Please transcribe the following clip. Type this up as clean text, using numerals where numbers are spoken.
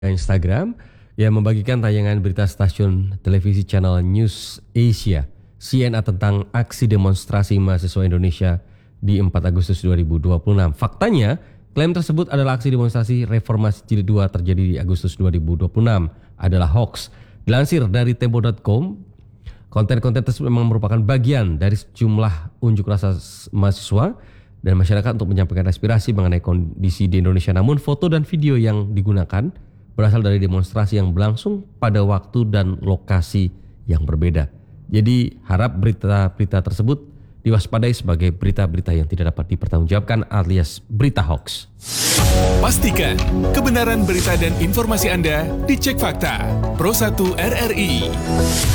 Instagram yang membagikan tayangan berita stasiun televisi channel News Asia CNA tentang aksi demonstrasi mahasiswa Indonesia di 4 Agustus 2026. Faktanya, klaim tersebut adalah aksi demonstrasi reformasi jilid 2 terjadi di Agustus 2026 adalah hoax. Dilansir dari tempo.com, konten-konten tersebut memang merupakan bagian dari sejumlah unjuk rasa mahasiswa dan masyarakat untuk menyampaikan aspirasi mengenai kondisi di Indonesia. Namun foto dan video yang digunakan berasal dari demonstrasi yang berlangsung pada waktu dan lokasi yang berbeda. Jadi harap berita-berita tersebut diwaspadai sebagai berita-berita yang tidak dapat dipertanggungjawabkan alias berita hoax. Pastikan kebenaran berita dan informasi Anda dicek fakta. Pro 1 RRI.